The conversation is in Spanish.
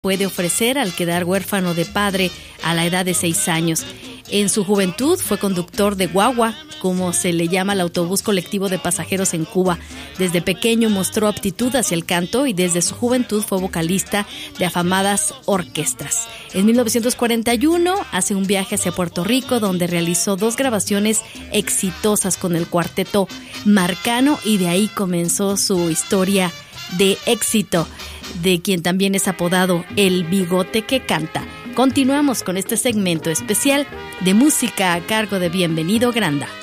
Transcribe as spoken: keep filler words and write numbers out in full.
puede ofrecer al quedar huérfano de padre a la edad de seis años. En su juventud fue conductor de guagua, como se le llama al autobús colectivo de pasajeros en Cuba. Desde pequeño mostró aptitud hacia el canto y desde su juventud fue vocalista de afamadas orquestas. En mil novecientos cuarenta y uno hace un viaje hacia Puerto Rico, donde realizó dos grabaciones exitosas con el cuarteto Marcano, y de ahí comenzó su historia de éxito, de quien también es apodado El Bigote que Canta. Continuamos con este segmento especial de música a cargo de Bienvenido Granda.